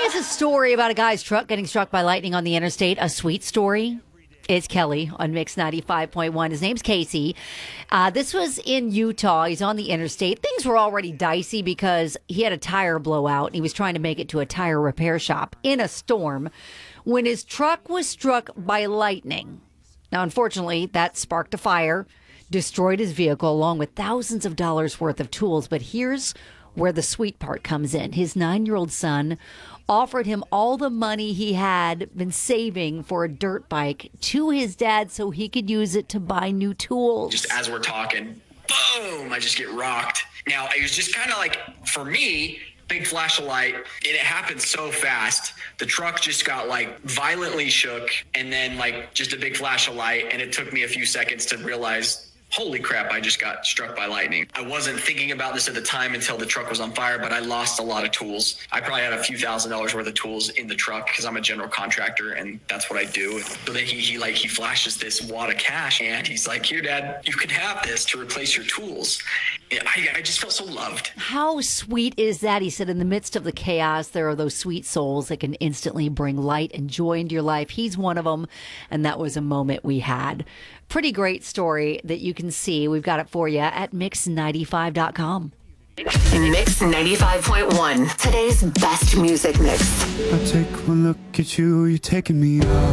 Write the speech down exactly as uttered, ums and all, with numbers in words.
has a story about a guy's truck getting struck by lightning on the interstate. A sweet story. It's Kelly on Mix ninety-five point one. His name's Casey. Uh, this was in Utah. He's on the interstate. Things were already dicey because he had a tire blowout. He was trying to make it to a tire repair shop in a storm when his truck was struck by lightning. Now, unfortunately, that sparked a fire, destroyed his vehicle along with thousands of dollars worth of tools. But here's where the sweet part comes in. His nine-year-old son offered him all the money he had been saving for a dirt bike to his dad so he could use it to buy new tools. Just as we're talking, boom, I just get rocked. Now, it was just kind of like, for me, big flash of light, and it happened so fast. The truck just got like violently shook, and then like just a big flash of light, and it took me a few seconds to realize, holy crap, I just got struck by lightning. I wasn't thinking about this at the time until the truck was on fire, but I lost a lot of tools. I probably had a few thousand dollars worth of tools in the truck because I'm a general contractor and that's what I do. So then he, he like, he flashes this wad of cash and he's like, here, Dad, you can have this to replace your tools. I, I just felt so loved. How sweet is that? He said, in the midst of the chaos, there are those sweet souls that can instantly bring light and joy into your life. He's one of them, and that was a moment we had. Pretty great story that you can see. We've got it for you at mix ninety-five dot com. Mix ninety-five point one, today's best music mix. I take one look at you, you're taking me out.